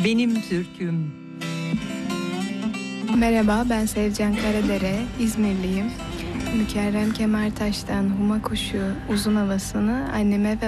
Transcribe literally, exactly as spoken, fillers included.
benim türküm. Merhaba, ben Sevcan Karadere, İzmirliyim. Mükerrem Kemertaş'tan Huma Kuşu uzun havasını anneme ve